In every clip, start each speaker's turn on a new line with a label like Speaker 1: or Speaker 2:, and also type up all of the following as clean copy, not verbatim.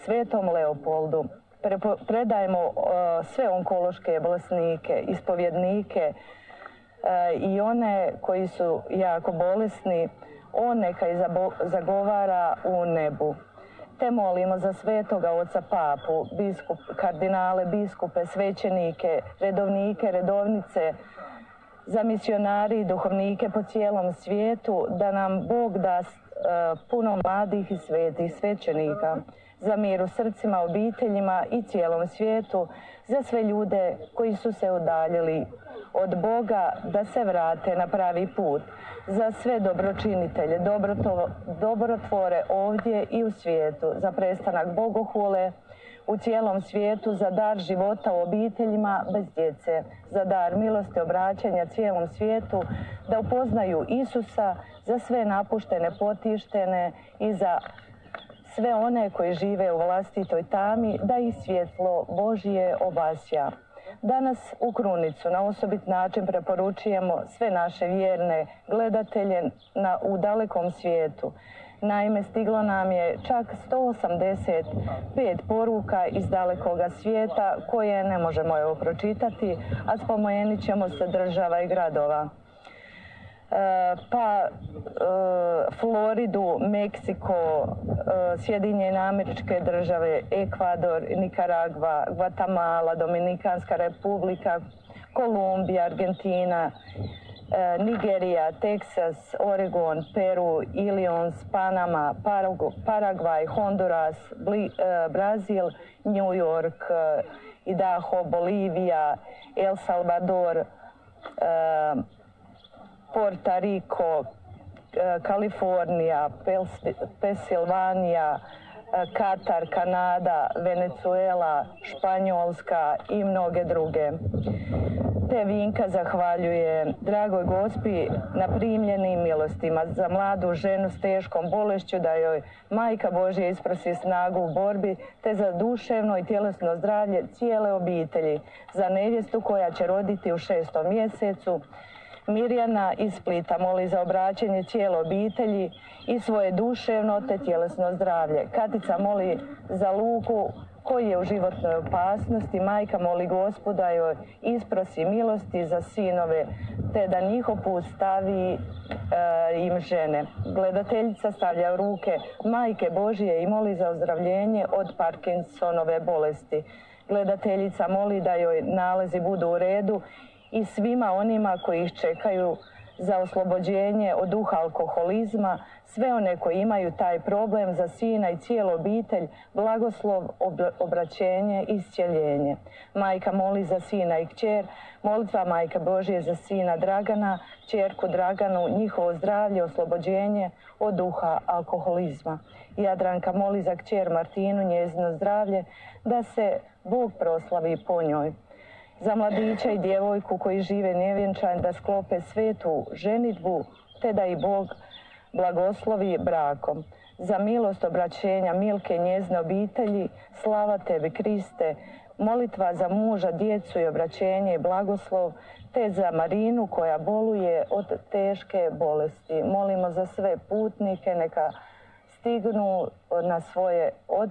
Speaker 1: Svetom Leopoldu. Predajemo sve onkološke bolesnike, ispovjednike i one koji su jako bolesni, on neka i zagovara u nebu. Te molimo za svetoga oca papu, kardinale, biskupe, svećenike, redovnike, redovnice, za misionari i duhovnike po cijelom svijetu, da nam Bog da puno mladih i svetih svećenika, za mir u srcima, obiteljima i cijelom svijetu, za sve ljude koji su se udaljili od Boga da se vrate na pravi put, za sve dobročinitelje, dobrotvore ovdje i u svijetu, za prestanak bogohule u cijelom svijetu, za dar života u obiteljima bez djece, za dar milosti obraćanja cijelom svijetu, da upoznaju Isusa, za sve napuštene, potištene i za sve one koji žive u vlastitoj tami, da ih svjetlo Božije obasja. Danas u krunicu na osobit način preporučujemo sve naše vjerne gledatelje u dalekom svijetu. Naime, stiglo nam je čak 185 poruka iz dalekoga svijeta koje ne možemo pročitati, a spomenut ćemo se država i gradova. Pa Floridu, Meksiko, Sjedinjene Američke Države, Ekvador, Nikaragva, Gvatemala, Dominikanska Republika, Kolumbija, Argentina, Nigerija, Teksas, Oregon, Peru, Illinois, Panama, Paragvaj, Honduras, Brazil, New York, Idaho, Bolivija, El Salvador, Puerto Rico, Kalifornija, Pensilvanija, Katar, Kanada, Venezuela, Španjolska i mnoge druge. Te Vinka zahvaljuje dragoj Gospi na primljenim milostima za mladu ženu s teškom bolešću, da joj Majka Božja isprosi snagu u borbi, te za duševno i tjelesno zdravlje cijele obitelji, za nevjestu koja će roditi u 6. mjesecu. Mirjana iz Splita moli za obraćanje cijele obitelji i svoje duševno te tjelesno zdravlje. Katica moli za Luku koji je u životnoj opasnosti. Majka moli Gospoda joj isprosi milosti za sinove, te da njihov put stavi im žene. Gledateljica stavlja u ruke Majke Božije i moli za ozdravljenje od Parkinsonove bolesti. Gledateljica moli da joj nalazi budu u redu i svima onima koji ih čekaju za oslobođenje od duha alkoholizma, sve one koji imaju taj problem, za sina i cijelu obitelj, blagoslov, obraćenje i iscjeljenje. Majka moli za sina i kćer, molitva Majke Božije za sina Dragana, kćerku Draganu, njihovo zdravlje, oslobođenje od duha alkoholizma. Jadranka moli za kćer Martinu, njezino zdravlje, da se Bog proslavi po njoj. Za mladića i djevojku koji žive nevjenčani, da sklope svetu ženidbu, te da i Bog blagoslovi brakom. Za milost obraćenja Milke i njezine obitelji, slava tebi Kriste, molitva za muža, djecu i obraćenje i blagoslov, te za Marinu koja boluje od teške bolesti. Molimo za sve putnike, neka stignu na svoje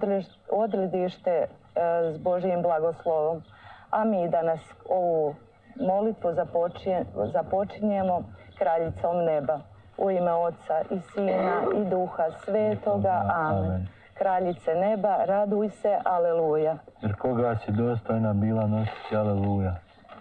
Speaker 1: odredište s Božjim blagoslovom. A mi danas ovu molitvu započinjemo Kraljicom neba. U ime Oca i Sina i Duha Svetoga. Amen. Kraljice neba, raduj se, aleluja.
Speaker 2: Jer koga si dostojna bila nositi, aleluja.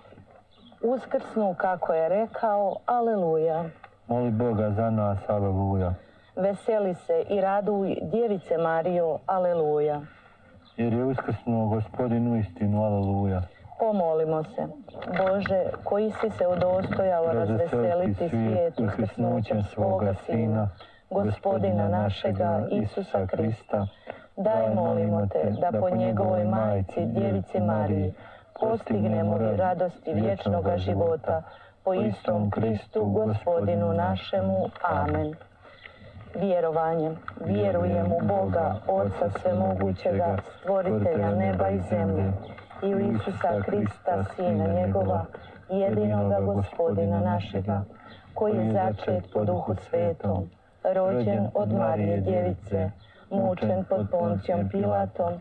Speaker 1: Uskrsnu kako je rekao, aleluja.
Speaker 2: Moli Boga za nas, aleluja.
Speaker 1: Veseli se i raduj, Djevice Marijo, aleluja.
Speaker 2: Jer je uskrsnuo Gospodin uistinu, aleluja.
Speaker 1: Pomolimo se. Bože, koji si se udostojao razveseliti svijet uskrsnućem svoga Sina, Gospodina našega Isusa Krista, daj, molimo te, da po njegovoj majci, Djevici Mariji, postignemo radosti vječnoga života, po istom Kristu, Gospodinu našemu. Amen. Vjerovanjem. Vjerujem u Boga, Oca svemogućega, stvoritelja neba i zemlje, i u Isusa Krista, Sina njegova, jedinoga Gospodina našega, koji je začet po Duhu Svetom, rođen od Marije Djevice, mučen pod Poncijom Pilatom,